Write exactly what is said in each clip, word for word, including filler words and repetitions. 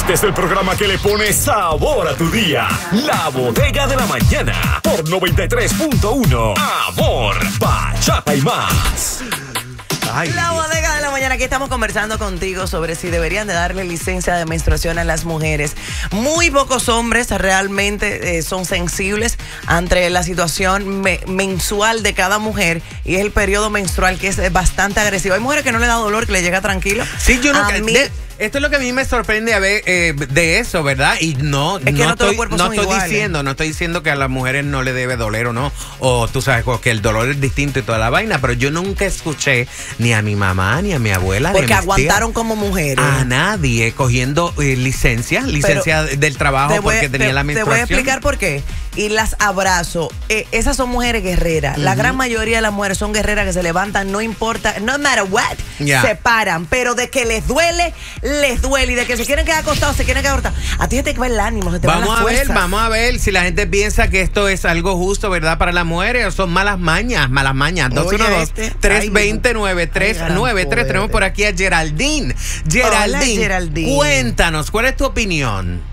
Este es el programa que le pone sabor a tu día. La Bodega de la Mañana por noventa y tres punto uno. Amor, bachata y más. Ay, la Bodega de la Mañana, aquí estamos conversando contigo sobre si deberían de darle licencia de menstruación a las mujeres. Muy pocos hombres realmente eh, son sensibles ante la situación me mensual de cada mujer, y es el periodo menstrual, que es bastante agresivo. Hay mujeres que no le da dolor, que le llega tranquilo. Sí, yo no... A mí, de, esto es lo que a mí me sorprende a ver eh, de eso, ¿verdad? Y no, es que no, no estoy, no estoy iguales. diciendo, no estoy diciendo que a las mujeres no le debe doler o no, o tú sabes que el dolor es distinto y toda la vaina, pero yo nunca escuché ni a mi mamá ni a mi abuela, porque ni a aguantaron tías, como mujeres, a nadie cogiendo eh, licencia, licencia pero del trabajo voy, porque tenía te, la menstruación. Te voy a explicar por qué. Y las abrazo. Eh, esas son mujeres guerreras. Uh-huh. La gran mayoría de las mujeres son guerreras que se levantan, no importa, no matter what, yeah. se paran. Pero de que les duele, les duele. Y de que se quieren quedar acostados, se quieren quedar acostados. A ti se te va el ánimo, se te vamos van las a fuerzas. ver, vamos a ver si la gente piensa que esto es algo justo, ¿verdad? Para las mujeres, o son malas mañas, malas mañas. dos uno dos, tres dos cero, nueve tres nueve tres. Tenemos por aquí a Geraldine. Geraldine, Hola, Geraldine. Cuéntanos, ¿cuál es tu opinión?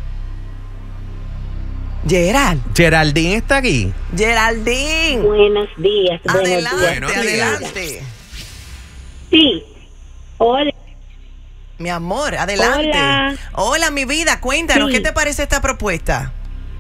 Gerald. Geraldine está aquí. Geraldine. Buenos días. Adelante, buenos días. adelante. Sí. Hola. Mi amor, adelante. Hola. Hola, mi vida, cuéntanos, sí. ¿Qué te parece esta propuesta?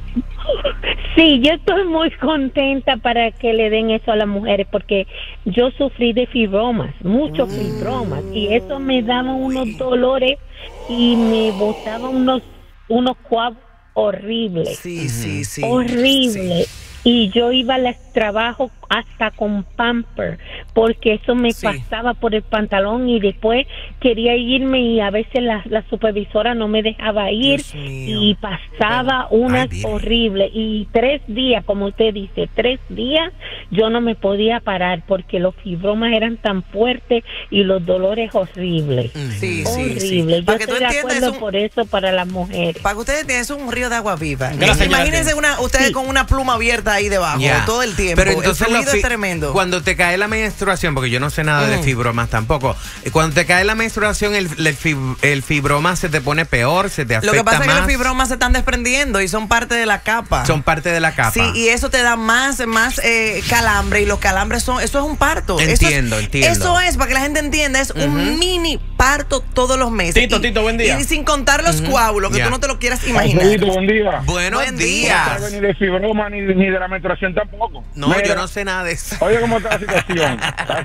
Sí, yo estoy muy contenta para que le den eso a las mujeres, porque yo sufrí de fibromas, muchos mm. fibromas, y eso me daba unos dolores y me botaba unos, unos coágulos horribles. Sí, sí, sí. Horrible. Sí. Y yo iba al trabajo hasta con pamper, porque eso me sí. pasaba por el pantalón, y después quería irme y a veces la, la supervisora no me dejaba ir y pasaba Pero, unas ay, horribles. Y tres días, como usted dice, tres días yo no me podía parar porque los fibromas eran tan fuertes y los dolores horribles. Sí, horrible. Sí, sí. Yo para estoy de acuerdo un, por eso para las mujeres. Para que ustedes tengan, es un río de agua viva. Gracias, imagínense una, ustedes sí. con una pluma abierta ahí debajo yeah. todo el tiempo. Pero entonces el fluido es tremendo. Cuando te cae la menstruación, porque yo no sé nada mm. de fibromas tampoco, cuando te cae la menstruación, el, el, fib, el fibroma se te pone peor, se te afecta más. Lo que pasa más. es que los fibromas se están desprendiendo y son parte de la capa. Son parte de la capa. Sí, y eso te da más, más eh, calambre, y los calambres son, eso es un parto. Entiendo, eso es, entiendo. Eso es, para que la gente entienda, es uh-huh. un mini parto todos los meses. Tito, y, Tito, buen día. Y sin contar los uh-huh. coágulos, que yeah. tú no te lo quieras imaginar. Tito, buen día. Buenos buen días. No ni de fibroma ni, ni de la menstruación tampoco. No, Mira, yo no sé nada de eso. Oye, ¿cómo está la situación?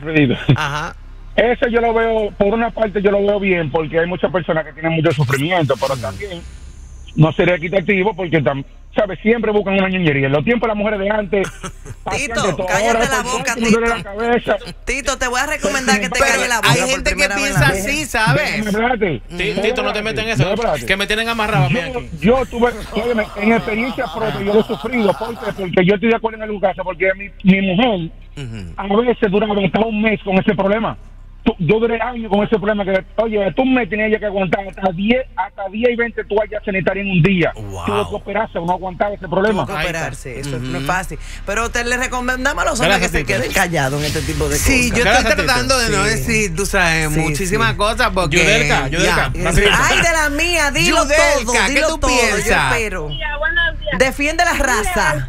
Ajá. Eso yo lo veo, por una parte yo lo veo bien, porque hay muchas personas que tienen mucho sufrimiento, pero también no sería equitativo porque, ¿sabes? Siempre buscan una ñoñería. En los tiempos de las mujeres de antes... Tito, cállate la boca, Tito. La Tito, te voy a recomendar que te calles la boca. Hay gente que piensa así, ¿sabes? Tito, no te metas en eso, que me tienen amarrado a mí aquí. Yo tuve, óyeme, en experiencia propia, yo lo he sufrido. ¿Por qué? Porque yo estoy de acuerdo en el caso, porque mi, mi mujer uh-huh. a veces duraba hasta un mes con ese problema. Yo duré años con ese problema que, oye, tú me tenías ya que aguantar hasta diez, hasta diez y veinte toallas sanitarias en un día. Wow. Tuvo que operarse o no aguantaba ese problema. Tuvo que operarse, eso uh-huh. no es fácil. Pero te le recomendamos a los hombres que se queden callados en este tipo de sí, cosas. Yo Gracias, estoy tratando de sí. no decir, tú sabes, sí, muchísimas sí. cosas porque... Yudelka, Yudelka. Ay, de la mía, dilo Yudelka, todo, ¿qué dilo tú todo, piensas? yo espero. Defiende la raza.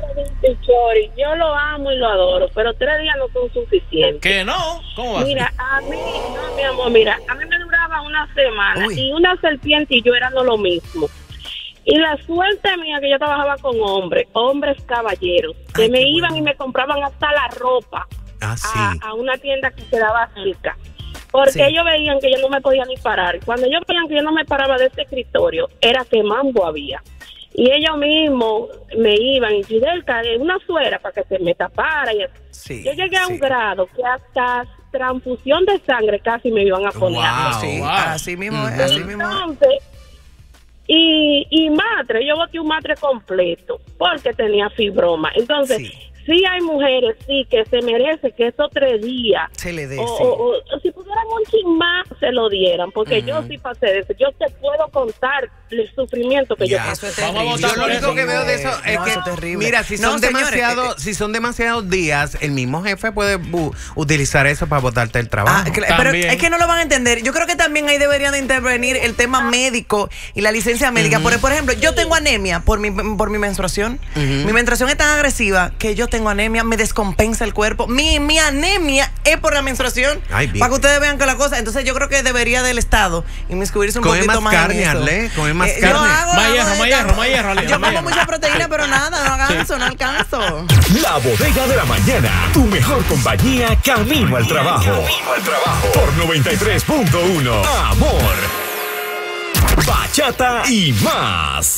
Yo lo amo y lo adoro, pero tres días no son suficientes. ¿Qué no? ¿Cómo va? Mira, a mí, no, mi amor, mira, a mí me duraba una semana Uy. y una serpiente y yo éramos lo mismo. Y la suerte mía que yo trabajaba con hombres, hombres caballeros, que Ay, me iban bueno. y me compraban hasta la ropa ah, sí. a, a una tienda que quedaba cerca. Porque sí. ellos veían que yo no me podía ni parar. Cuando ellos veían que yo no me paraba de ese escritorio, era que mambo había. Y ellos mismos me iban y Yudelka, una suera para que se me tapara. Y sí, yo llegué a un sí. grado que hasta transfusión de sangre casi me iban a poner. Wow, sí, wow. Así mismo es, así mismo Entonces, y, y matre, yo boté un matre completo porque tenía fibroma. Entonces, sí. sí hay mujeres, sí, que se merece que esos tres días se le dé, o, sí. o, o si pudieran un chin más, se lo dieran, porque uh-huh. yo sí pasé de eso. Yo te puedo contar el sufrimiento que ya, yo eso es Vamos a Yo lo único que veo de eso es no, que, eso es mira, si son, no, demasiado, señores, si son demasiados días, el mismo jefe puede bu- utilizar eso para botarte el trabajo. Ah, claro, pero es que no lo van a entender. Yo creo que también ahí deberían de intervenir el tema médico y la licencia médica. Uh-huh. Por, por ejemplo, yo tengo anemia por mi, por mi menstruación. Uh-huh. Mi menstruación es tan agresiva que yo tengo anemia, me descompensa el cuerpo. Mi, mi anemia es por la menstruación. Ay, para que ustedes vean que la cosa. Entonces yo creo que debería del Estado inmiscuirse un Coge poquito más más carne, en eso. Ale, come más eh, carne. Hago, más hierro, más hierro, más hierro. Yo como mucha proteína, pero nada, no alcanzo, no alcanzo. La Bodega de la Mañana, tu mejor compañía camino al trabajo. Camino al trabajo. Por noventa y tres punto uno. Amor, bachata y más.